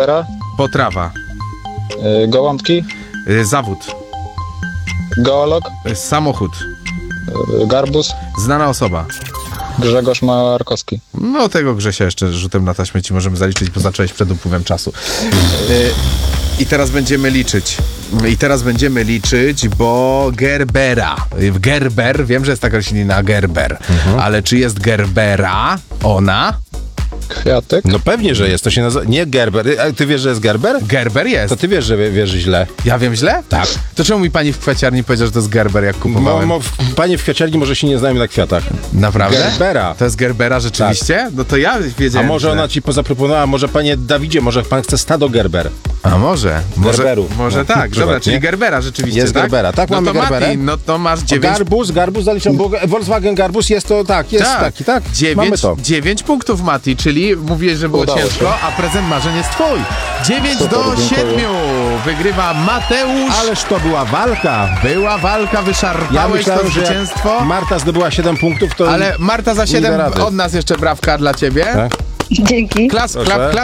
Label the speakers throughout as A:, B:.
A: Gerbera.
B: Potrawa.
A: Gołąbki.
B: Zawód.
A: Geolog.
B: Samochód.
A: Garbus.
B: Znana osoba.
A: Grzegorz Markowski.
B: No tego Grzesia jeszcze rzutem na taśmę ci możemy zaliczyć, bo zacząłeś przed upływem czasu. I teraz będziemy liczyć, bo Gerbera. Gerber, wiem, że jest taka roślina Gerber, ale czy jest Gerbera ona?
A: Kwiatek.
C: No pewnie, że jest. To się nazywa... Nie Gerber. A ty wiesz, że jest Gerber?
B: Gerber jest.
C: To ty wiesz, że wiesz źle.
B: Ja wiem źle?
C: Tak.
B: To czemu mi pani w kwiaciarni powiedział, że to jest Gerber, jak kupowałem?
C: Panie w kwiaciarni może się nie znajomie na kwiatach.
B: Naprawdę?
C: Gerbera.
B: To jest Gerbera rzeczywiście? Tak. No to ja wiedziałem.
C: A może
B: źle.
C: ona ci zaproponowała, może panie Dawidzie, może pan chce stado Gerber.
B: A może.
C: Gerberu.
B: Może tak. Dobra, czyli Gerbera rzeczywiście,
C: jest
B: tak?
C: Gerbera. Tak,
B: no
C: mamy
B: to
C: Gerberę.
B: Mati, no to masz 9...
C: Garbus zaliczam, bo Volkswagen Garbus jest to, tak, jest taki, tak.
B: 9 punktów, Mati, czyli mówiłeś, że było ciężko, a prezent marzeń jest twój. 9-7 wygrywa Mateusz.
C: Ależ to była walka.
B: Była walka, wyszarpałeś to zwycięstwo.
C: Marta zdobyła 7 punktów, to...
B: Ale Marta za 7 od nas jeszcze brawka dla ciebie.
C: Tak?
D: Dzięki.
B: Klas.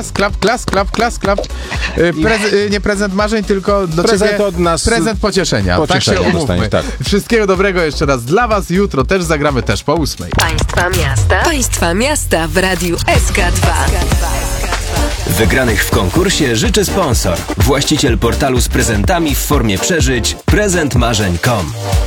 B: Nie prezent marzeń, tylko do
C: prezent
B: ciebie
C: od nas.
B: Prezent pocieszenia. Tak się umówmy.
C: Tak.
B: Wszystkiego dobrego jeszcze raz dla was. Jutro też zagramy też po 8.
E: Państwa miasta w Radiu SK2.
F: Wygranych w konkursie życzy sponsor. Właściciel portalu z prezentami w formie przeżyć prezentmarzeń.com.